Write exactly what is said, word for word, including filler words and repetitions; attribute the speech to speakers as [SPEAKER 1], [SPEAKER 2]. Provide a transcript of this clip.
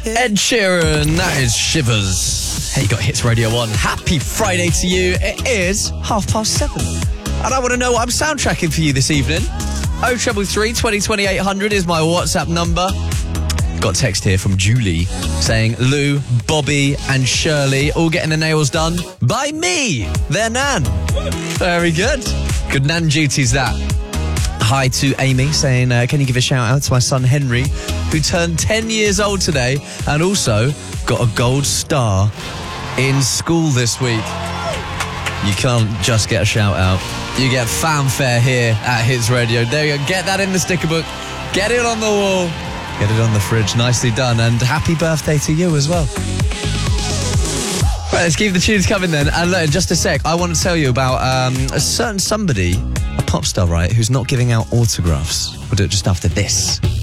[SPEAKER 1] Ed Sheeran, that is Shivers. Hey, you got Hits Radio one. Happy Friday to you. It is half past seven. And I want to know what I'm soundtracking for you this evening. oh three three three, twenty, twenty-eight hundred is my WhatsApp number. Got a text here from Julie saying Lou, Bobby and Shirley all getting their nails done by me, their nan. Very good. Good nan duties, that. Hi to Amy saying, uh, can you give a shout out to my son Henry, who turned ten years old today and also got a gold star in school this week. You can't just get a shout out. You get fanfare here at Hits Radio. There you go. Get that in the sticker book. Get it on the wall. Get it on the fridge. Nicely done. And happy birthday to you as well. Right, let's keep the tunes coming then. And look, in just a sec, I want to tell you about um, a certain somebody, a pop star, right, who's not giving out autographs. We'll do it just after this.